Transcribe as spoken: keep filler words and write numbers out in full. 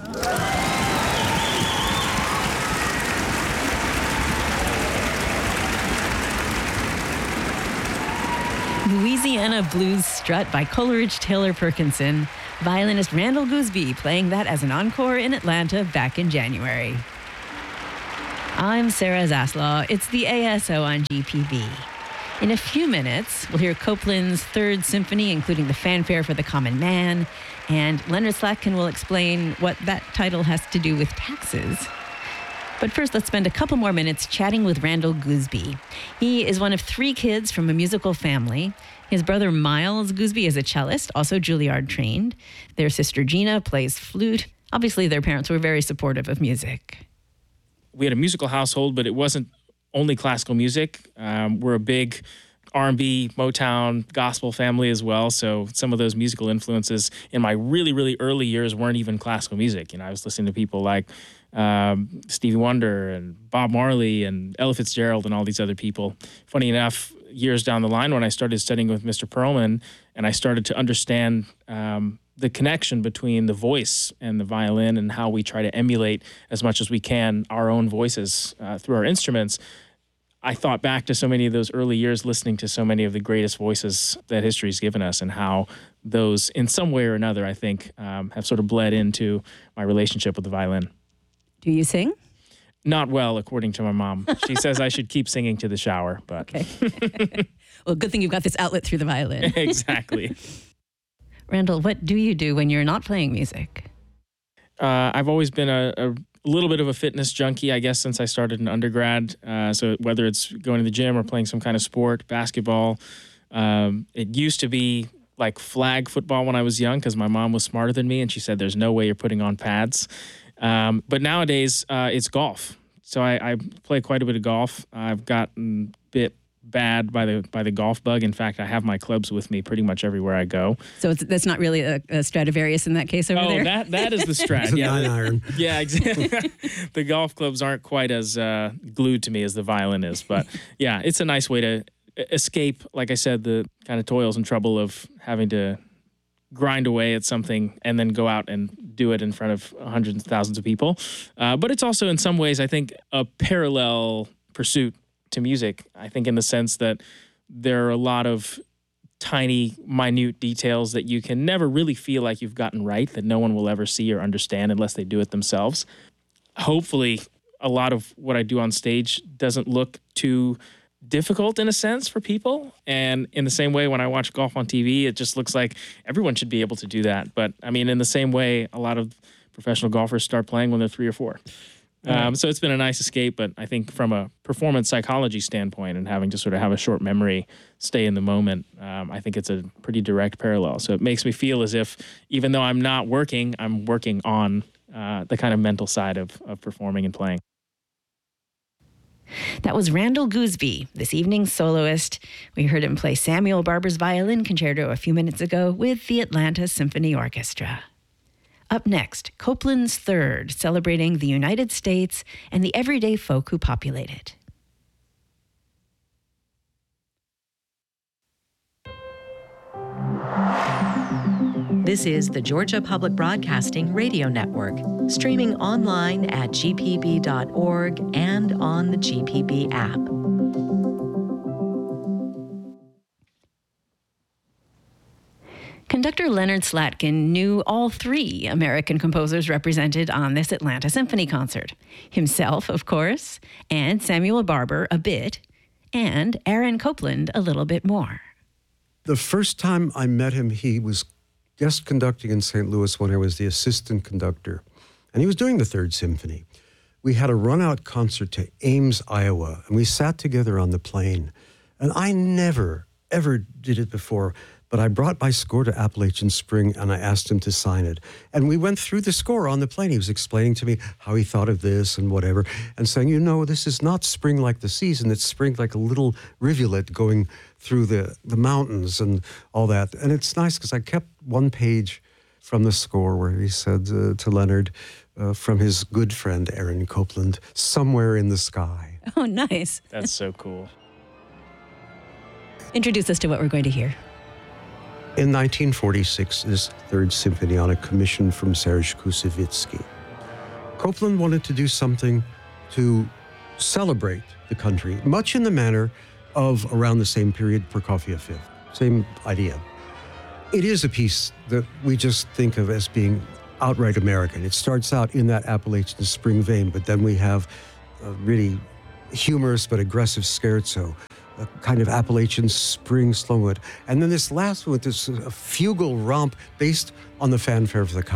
Louisiana Blues Strut by Coleridge Taylor Perkinson. Violinist Randall Gooseby playing that as an encore in Atlanta back in January. I'm Sarah Zaslaw. It's the A S O on G P B. In a few minutes, we'll hear Copland's Third Symphony, including the fanfare for the common man, and Leonard Slatkin will explain what that title has to do with taxes. But first, let's spend a couple more minutes chatting with Randall Gooseby. He is one of three kids from a musical family. His brother Miles Gooseby is a cellist, also Juilliard trained. Their sister Gina plays flute. Obviously, their parents were very supportive of music. We had a musical household, but it wasn't only classical music. Um, we're a big R and B, Motown, gospel family as well. So some of those musical influences in my really, really early years weren't even classical music. You know, I was listening to people like um, Stevie Wonder and Bob Marley and Ella Fitzgerald and all these other people. Funny enough, years down the line when I started studying with Mister Perlman and I started to understand um, the connection between the voice and the violin and how we try to emulate as much as we can our own voices uh, through our instruments, I thought back to so many of those early years listening to so many of the greatest voices that history's given us and how those, in some way or another, I think, um, have sort of bled into my relationship with the violin. Do you sing? Not well, according to my mom. She says I should keep singing to the shower, but... Okay. Well, good thing you've got this outlet through the violin. Exactly. Randall, what do you do when you're not playing music? Uh, I've always been a, a little bit of a fitness junkie, I guess, since I started in undergrad. Uh, so whether it's going to the gym or playing some kind of sport, basketball, um, it used to be like flag football when I was young because my mom was smarter than me and she said, there's no way you're putting on pads. Um, but nowadays, uh, it's golf. So I, I play quite a bit of golf. I've gotten a bit bad by the by the golf bug. In fact, I have my clubs with me pretty much everywhere I go. So it's, that's not really a, a Stradivarius in that case over oh, there? Oh, that, that is the Strat. It's a yeah. nine iron. Yeah, exactly. The golf clubs aren't quite as uh, glued to me as the violin is. But yeah, it's a nice way to escape, like I said, the kind of toils and trouble of having to grind away at something and then go out and do it in front of hundreds of thousands of people. Uh, but it's also, in some ways, I think, a parallel pursuit to music. I think in the sense that there are a lot of tiny, minute details that you can never really feel like you've gotten right, that no one will ever see or understand unless they do it themselves. Hopefully, a lot of what I do on stage doesn't look too difficult in a sense for people. And in the same way, when I watch golf on T V, it just looks like everyone should be able to do that. But I mean, in the same way, a lot of professional golfers start playing when they're three or four. Um, so it's been a nice escape, but I think from a performance psychology standpoint and having to sort of have a short memory, stay in the moment, um, I think it's a pretty direct parallel. So it makes me feel as if even though I'm not working, I'm working on uh, the kind of mental side of, of performing and playing. That was Randall Gooseby, this evening's soloist. We heard him play Samuel Barber's violin concerto a few minutes ago with the Atlanta Symphony Orchestra. Up next, Copland's Third, celebrating the United States and the everyday folk who populate it. This is the Georgia Public Broadcasting Radio Network, streaming online at g p b dot org and on the G P B app. Conductor Leonard Slatkin knew all three American composers represented on this Atlanta Symphony concert. Himself, of course, and Samuel Barber a bit, and Aaron Copland a little bit more. The first time I met him, he was guest conducting in Saint Louis when I was the assistant conductor, and he was doing the Third Symphony. We had a run-out concert to Ames, Iowa, and we sat together on the plane. And I never, ever did it before, but I brought my score to Appalachian Spring, and I asked him to sign it. And we went through the score on the plane. He was explaining to me how he thought of this and whatever, and saying, you know, this is not spring like the season. It's spring like a little rivulet going through the, the mountains and all that. And it's nice because I kept one page from the score where he said uh, to Leonard, uh, from his good friend Aaron Copland, somewhere in the sky. Oh, nice. That's so cool. Introduce us to what we're going to hear. In nineteen forty-six, this Third Symphony on a commission from Serge Koussevitzky. Copeland wanted to do something to celebrate the country, much in the manner of around the same period Prokofiev Fifth. Same idea. It is a piece that we just think of as being outright American. It starts out in that Appalachian Spring vein, but then we have a really humorous but aggressive scherzo, a kind of Appalachian Spring slowwood. And then this last one with this uh, fugal romp based on the fanfare of the